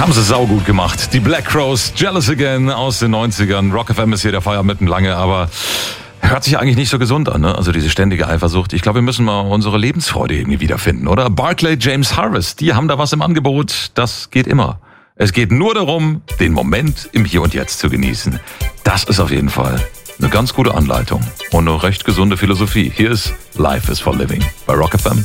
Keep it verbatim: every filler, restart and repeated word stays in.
Haben sie saugut gemacht. Die Black Crowes, Jealous Again aus den neunzigern. Rock F M ist hier der Feier mitten lange, aber hört sich eigentlich nicht so gesund an, ne? Also diese ständige Eifersucht. Ich glaube, wir müssen mal unsere Lebensfreude irgendwie wiederfinden, oder? Barclay James Harvest, die haben da was im Angebot. Das geht immer. Es geht nur darum, den Moment im Hier und Jetzt zu genießen. Das ist auf jeden Fall eine ganz gute Anleitung und eine recht gesunde Philosophie. Hier ist Life is for Living bei Rock F M.